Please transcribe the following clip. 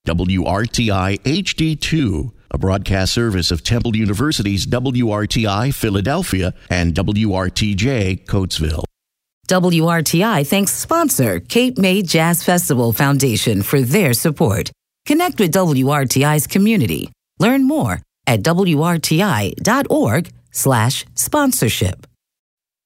WRTI HD2, a broadcast service of Temple University's WRTI Philadelphia and WRTJ Coatesville. WRTI thanks sponsor Cape May Jazz Festival Foundation for their support. Connect with WRTI's community. Learn more at WRTI.org/sponsorship.